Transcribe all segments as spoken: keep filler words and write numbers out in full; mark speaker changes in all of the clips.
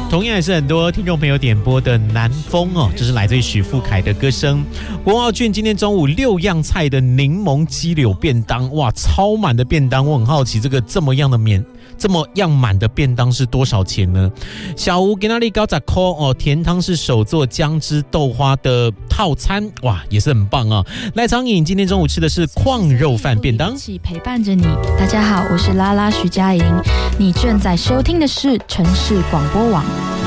Speaker 1: 同样也是很多听众朋友点播的南风哦，这是来自于许富凯的歌声。国傲俊今天中午六样菜的柠檬鸡柳便当，哇，超满的便当，我很好奇这个这么样的面。这么样满的便当是多少钱呢？小吴给那里高十块哦，甜汤是手做姜汁豆花的套餐，哇，也是很棒啊！赖昌颖今天中午吃的是矿肉饭便当，
Speaker 2: 一起陪伴着你。大家好，我是拉拉徐佳莹，你正在收听的是城市广播网。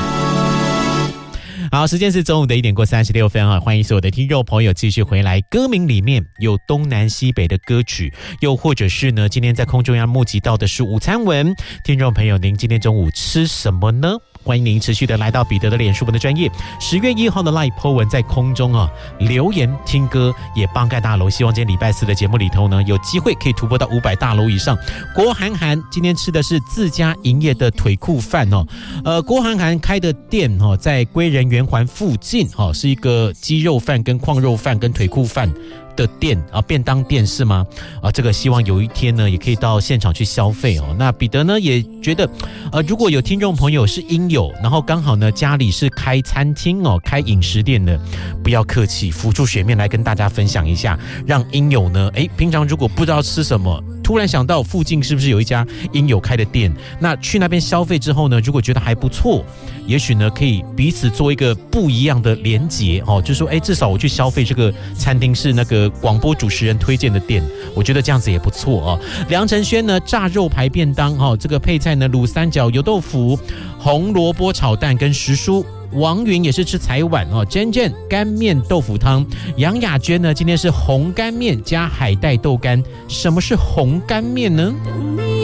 Speaker 1: 好，时间是中午的一点过三十六分啊！欢迎所有的听众朋友继续回来。歌名里面有东南西北的歌曲，又或者是呢，今天在空中要募集到的是午餐文。听众朋友，您今天中午吃什么呢？欢迎您持续的来到彼得的脸书文的专页，十月一号的 Live po 文在空中啊，留言听歌也帮盖大楼，希望今天礼拜四的节目里头呢，有机会可以突破到五百大楼以上。郭涵涵今天吃的是自家营业的腿裤饭哦，呃，郭涵涵开的店哦，在归仁圆环附近哦，是一个鸡肉饭跟矿肉饭跟腿裤饭的店啊，便当店是吗？啊，这个希望有一天呢，也可以到现场去消费哦。那彼得呢也觉得，呃，如果有听众朋友是音友，然后刚好呢家里是开餐厅哦，开饮食店的，不要客气，浮出水面来跟大家分享一下，让音友呢，哎，平常如果不知道吃什么，突然想到附近是不是有一家音友开的店，那去那边消费之后呢，如果觉得还不错，也许呢可以彼此做一个不一样的连结哦，就说哎，至少我去消费这个餐厅是那个广播主持人推荐的店，我觉得这样子也不错哦。梁承轩呢炸肉排便当哦，这个配菜呢卤三角油豆腐、红萝卜炒蛋跟时蔬。王云也是吃彩碗哦，珍珍干面豆腐汤，杨雅娟呢今天是红干面加海带豆干。什么是红干面呢？